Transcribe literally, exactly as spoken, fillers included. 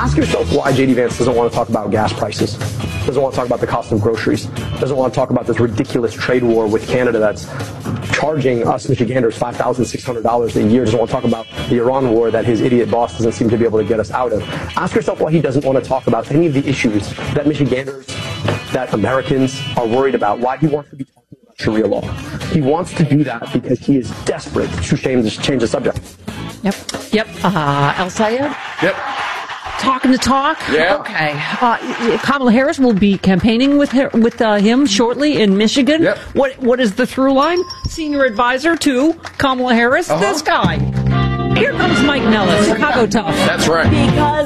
Ask yourself why J D Vance doesn't want to talk about gas prices, doesn't want to talk about the cost of groceries, doesn't want to talk about this ridiculous trade war with Canada that's charging us Michiganders five thousand six hundred dollars a year, doesn't want to talk about the Iran war that his idiot boss doesn't seem to be able to get us out of. Ask yourself why he doesn't want to talk about any of the issues that Michiganders, that Americans are worried about, why he wants to be talking about Sharia law. He wants to do that because he is desperate to change, change the subject. Yep. Yep. Uh, El Sayed? Yep. Talking the talk? Yeah. Okay. Uh, Kamala Harris will be campaigning with her, with uh, him shortly in Michigan. Yep. What What is the through line? Senior advisor to Kamala Harris, uh-huh. this guy. Here comes Mike Nellis, Chicago Tough. That's right. Because